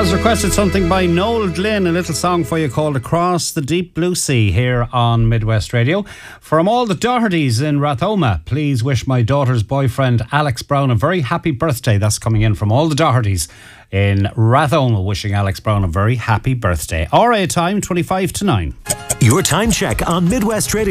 Has requested something by Noel Glynn, a little song for you called Across the Deep Blue Sea here on Midwest Radio. From all the Dohertys in Rathoma, please wish my daughter's boyfriend Alex Brown a very happy birthday. That's coming in from all the Dohertys in Rathoma, wishing Alex Brown a very happy birthday. RA time, 8:25 to 9. Your time check on Midwest Radio.